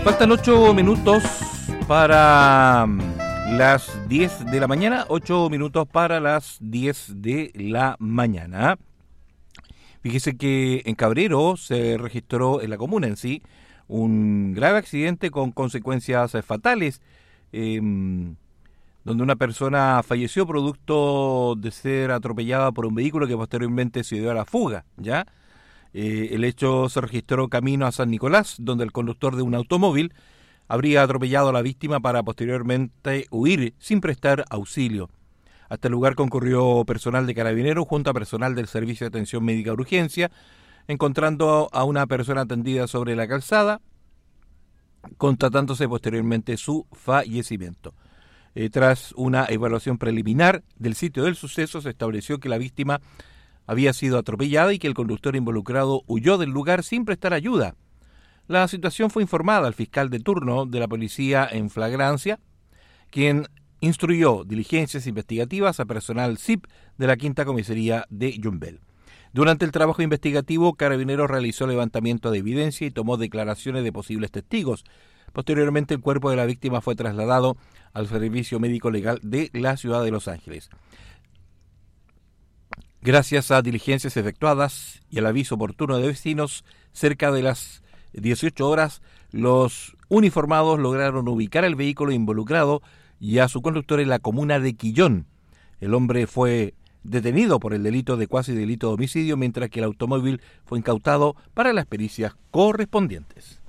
Faltan 8 minutos para las 10 de la mañana. 8 minutos para las 10 de la mañana. Fíjese que en Cabrero se registró en la comuna en sí un grave accidente con consecuencias fatales, donde una persona falleció producto de ser atropellada por un vehículo que posteriormente se dio a la fuga, ¿ya? El hecho se registró camino a San Nicolás, donde el conductor de un automóvil habría atropellado a la víctima para posteriormente huir sin prestar auxilio. Hasta el lugar concurrió personal de Carabineros junto a personal del Servicio de Atención Médica de Urgencia, encontrando a una persona atendida sobre la calzada, constatándose posteriormente su fallecimiento. Tras una evaluación preliminar del sitio del suceso, se estableció que la víctima había sido atropellada y que el conductor involucrado huyó del lugar sin prestar ayuda. La situación fue informada al fiscal de turno de la policía en flagrancia, quien instruyó diligencias investigativas a personal SIP de la Quinta Comisaría de Yumbel. Durante el trabajo investigativo, Carabineros realizó levantamiento de evidencia y tomó declaraciones de posibles testigos. Posteriormente, el cuerpo de la víctima fue trasladado al Servicio Médico Legal de la ciudad de Los Ángeles. Gracias a diligencias efectuadas y al aviso oportuno de vecinos, cerca de las 18 horas, los uniformados lograron ubicar el vehículo involucrado y a su conductor en la comuna de Quillón. El hombre fue detenido por el delito de cuasi delito de homicidio, mientras que el automóvil fue incautado para las pericias correspondientes.